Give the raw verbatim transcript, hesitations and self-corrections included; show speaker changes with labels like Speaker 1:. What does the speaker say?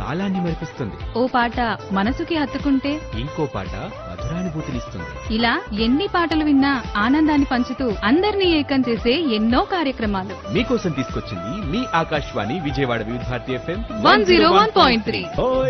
Speaker 1: కాలాన్ని మరిపిస్తుంది.
Speaker 2: ఓ పాట మనసుకి హత్తుకుంటే,
Speaker 1: ఇంకో పాట మధురానుభూతినిస్తుంది.
Speaker 2: ఇలా ఎన్ని పాటలు విన్నా ఆనందాన్ని పంచుతూ అందరినీ ఏకం చేసే ఎన్నో కార్యక్రమాలు
Speaker 1: మీకోసం తీసుకొచ్చింది మీ ఆకాశవాణి విజయవాడ వివిధ Bharati FM
Speaker 2: one zero one point three.